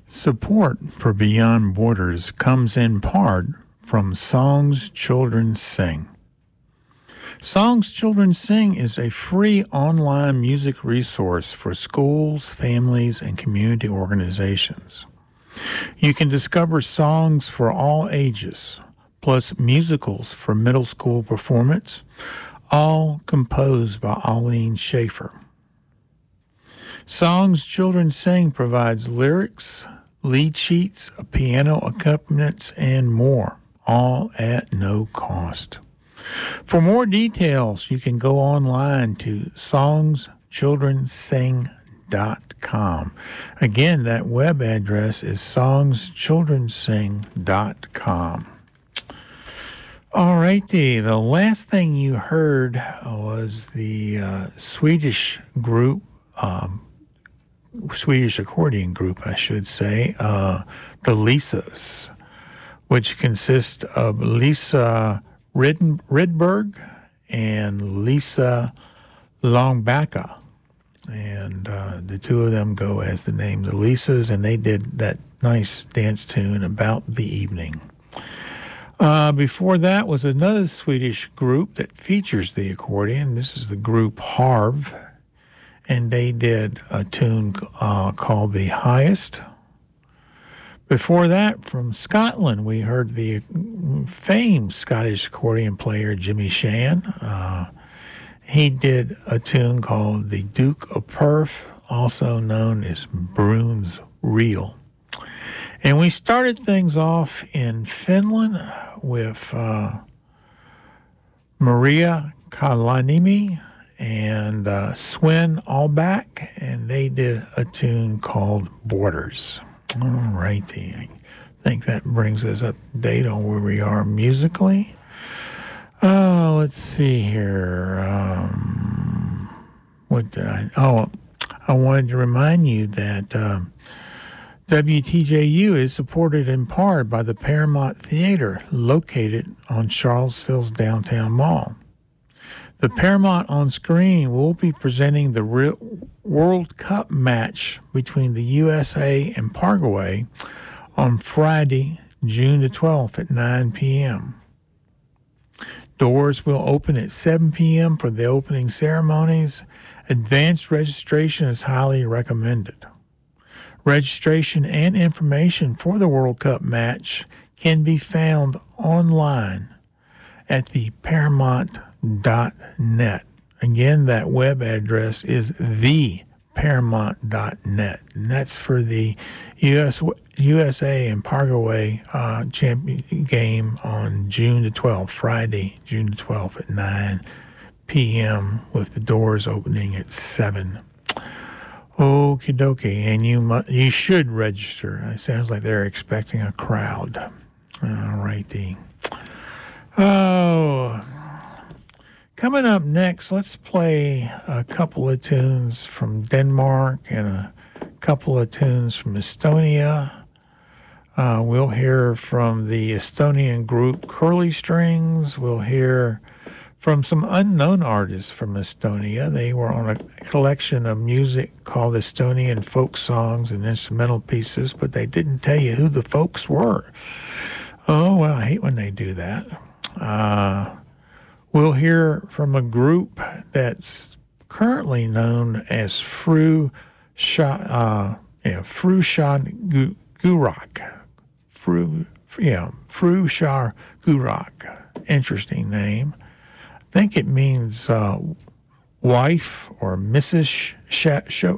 Support for Beyond Borders comes in part from Songs Children Sing. Songs Children Sing is a free online music resource for schools, families, and community organizations. You can discover songs for all ages, plus musicals for middle school performance, all composed by Eileen Schaefer. Songs Children Sing provides lyrics, lead sheets, piano accompaniments, and more, all at no cost. For more details, you can go online to songschildrensing.com. Again, that web address is songschildrensing.com. All righty, the last thing you heard was the Swedish group, Swedish accordion group, I should say, the Lisas, which consists of Lisa Rydberg and Lisa Långbacka. And the two of them go as the name the Lisas, and they did that nice dance tune About the Evening. Before that was another Swedish group that features the accordion. This is the group Harv, and they did a tune called The Highest. Before that, from Scotland, we heard the famed Scottish accordion player Jimmy Shan. He did a tune called The Duke of Perth, also known as Bruns Reel. And we started things off in Finland with Maria Kalanimi and Sven Allback, and they did a tune called Borders. All righty. I think that brings us up to date on where we are musically. Let's see here. What did I wanted to remind you that WTJU is supported in part by the Paramount Theater, located on Charlottesville's downtown mall. The Paramount on screen will be presenting the World Cup match between the USA and Paraguay on Friday, June the 12th at 9 p.m. Doors will open at 7 p.m. for the opening ceremonies. Advanced registration is highly recommended. Registration and information for the World Cup match can be found online at the Paramount.net. Again, that web address is theparamount.net, and that's for the USA and Paraguay champion game on June the 12th, Friday, June the 12th at 9 p.m. with the doors opening at 7. Okie dokie, and you should register. It sounds like they're expecting a crowd. All righty. Oh, coming up next, let's play a couple of tunes from Denmark and a couple of tunes from Estonia. We'll hear from the Estonian group Curly Strings. We'll hear from some unknown artists from Estonia. They were on a collection of music called Estonian Folk Songs and Instrumental Pieces, but they didn't tell you who the folks were. Oh, well, I hate when they do that. We'll hear from a group that's currently known as Fru Shad Gurak. Fru Shar Gurak. Interesting name. I think it means wife or Mrs.